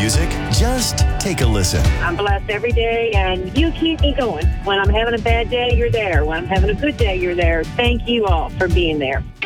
music? Just take a listen. I'm blessed every day, and you keep me going. When I'm having a bad day, you're there. When I'm having a good day, you're there. Thank you all for being there.